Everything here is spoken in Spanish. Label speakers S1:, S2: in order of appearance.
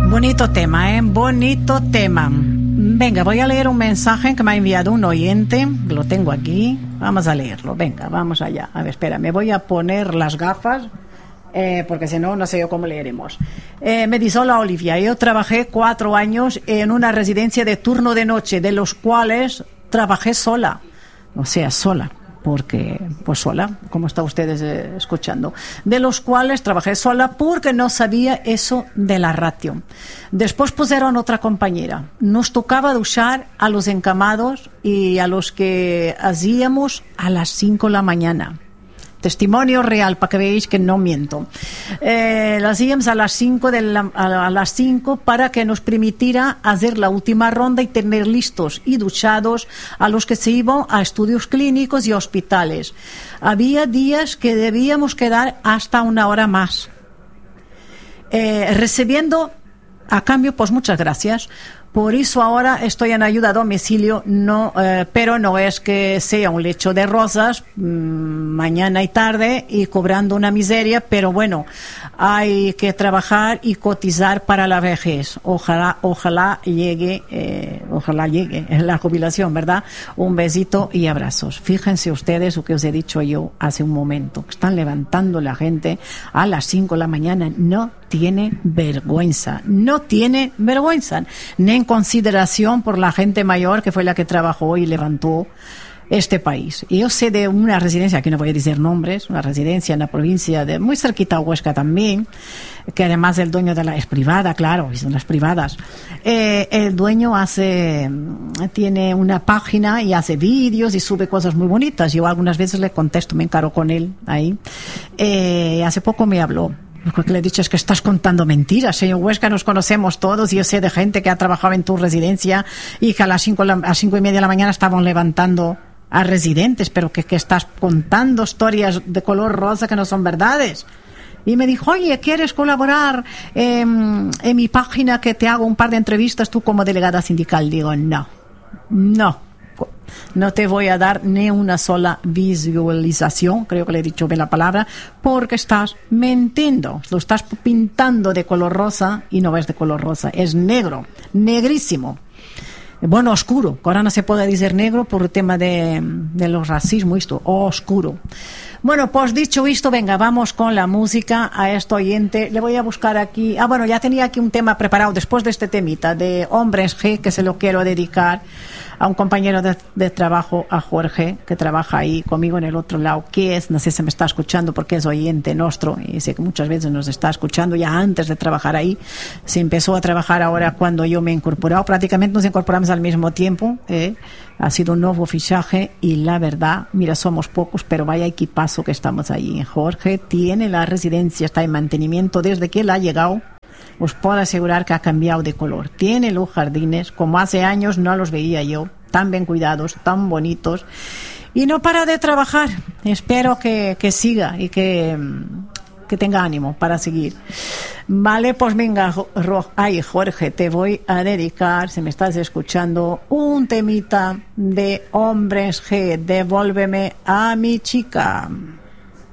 S1: Bonito tema, ¿eh? Bonito tema. Venga, voy a leer un mensaje que me ha enviado un oyente, que lo tengo aquí. Vamos a leerlo, venga, vamos allá. A ver, espera, me voy a poner las gafas, porque si no, no sé yo cómo leeremos. Me dice: hola Olivia, yo trabajé 4 años en una residencia de turno de noche, de los cuales trabajé sola. O sea, sola. Porque, pues sola, como está ustedes escuchando, de los cuales trabajé sola porque no sabía eso de la ratio. Después pusieron otra compañera. Nos tocaba duchar a los encamados y a los que hacíamos a las 5 de la mañana. Testimonio real, para que veáis que no miento. Lo hacíamos a las 5 para que nos permitiera hacer la última ronda y tener listos y duchados a los que se iban a estudios clínicos y hospitales. Había días que debíamos quedar hasta 1 hora más. Recibiendo a cambio, pues muchas gracias. Por eso ahora estoy en ayuda a domicilio, pero no es que sea un lecho de rosas mañana y tarde y cobrando una miseria, pero bueno, hay que trabajar y cotizar para la vejez. Ojalá llegue la jubilación, ¿verdad? Un besito y abrazos. Fíjense ustedes lo que os he dicho yo hace un momento, que están levantando la gente a las 5 de la mañana. No tiene vergüenza, ni en consideración por la gente mayor que fue la que trabajó y levantó este país. Y yo sé de una residencia, aquí no voy a decir nombres, una residencia en la provincia de muy cerquita a Huesca también, que además el dueño es privada, claro, son las privadas. El dueño tiene una página y hace vídeos y sube cosas muy bonitas. Yo algunas veces le contesto, me encaro con él ahí. Hace poco me habló. Lo que le he dicho es que estás contando mentiras. Señor Huesca, nos conocemos todos y yo sé de gente que ha trabajado en tu residencia y que a las 5:30 de la mañana estaban levantando a residentes, pero que estás contando historias de color rosa que no son verdades. Y me dijo: oye, ¿quieres colaborar en mi página, que te hago un par de entrevistas tú como delegada sindical? Digo, no te voy a dar ni una sola visualización, creo que le he dicho bien la palabra, porque estás mintiendo, lo estás pintando de color rosa y no es de color rosa, es negro, negrísimo. Bueno, oscuro, que ahora no se puede decir negro por el tema de los racismos, esto, oscuro. Bueno, pues dicho esto, venga, vamos con la música. A este oyente le voy a buscar aquí. Bueno, ya tenía aquí un tema preparado después de este temita de Hombres G, que se lo quiero dedicar a un compañero de trabajo, a Jorge, que trabaja ahí conmigo en el otro lado, no sé si me está escuchando porque es oyente nuestro y sé que muchas veces nos está escuchando ya antes de trabajar ahí. Se empezó a trabajar ahora cuando yo me he incorporado, prácticamente nos incorporamos al mismo tiempo, ha sido un nuevo fichaje y la verdad, mira, somos pocos, pero vaya equipazo que estamos ahí. Jorge tiene la residencia, está en mantenimiento desde que él ha llegado. Os puedo asegurar que ha cambiado de color. Tiene los jardines, como hace años no los veía yo, tan bien cuidados, tan bonitos. Y no para de trabajar. Espero que siga y que tenga ánimo para seguir. Vale, pues venga, Jorge, te voy a dedicar, si me estás escuchando, un temita de Hombres G. Devuélveme a mi chica.